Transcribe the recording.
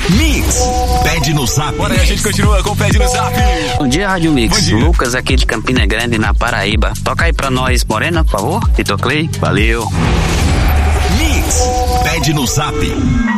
Mix, pede no Zap. Bora aí, a gente continua com o Pede no Zap. Bom dia, Rádio Mix. Bom dia. Lucas aqui de Campina Grande, na Paraíba. Toca aí pra nós, Morena, por favor. Vitor Clay, valeu. Mix, pede no Zap.